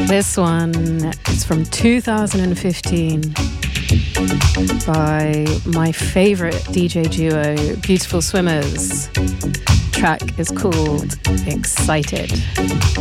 This one is from 2015 by my favorite DJ duo, Beautiful Swimmers. The track is called Excited.